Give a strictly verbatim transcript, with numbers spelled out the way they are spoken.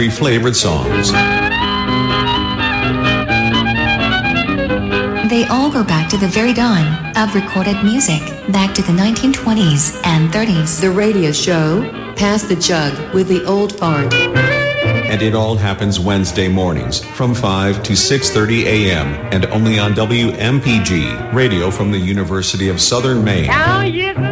country-flavored songs. They all go back to the very dawn of recorded music, back to the nineteen twenties and thirties. The radio show, Pass the Jug with the Old Fart. And it all happens Wednesday mornings from five to six thirty a.m. and only on W M P G, radio from the University of Southern Maine. Now you